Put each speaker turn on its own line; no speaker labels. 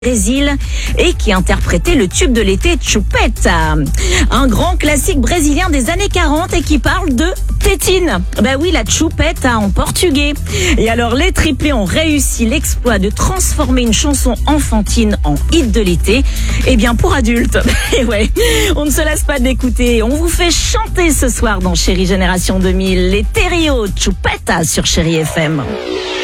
Brésil et qui interprétait le tube de l'été Chupeta, un grand classique brésilien des années 40 et qui parle de tétine. Ben oui, la Chupeta en portugais. Et alors les triplés ont réussi l'exploit de transformer une chanson enfantine en hit de l'été, et bien pour adultes. Et ouais, on ne se lasse pas d'écouter, on vous fait chanter ce soir dans Chérie Génération 2000 les Thériault Chupeta sur Chérie FM.